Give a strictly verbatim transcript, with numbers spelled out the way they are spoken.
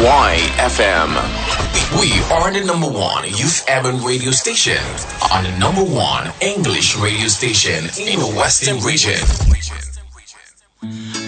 Y F M. We are the number one youth urban radio station and the number one English radio station in the Western region.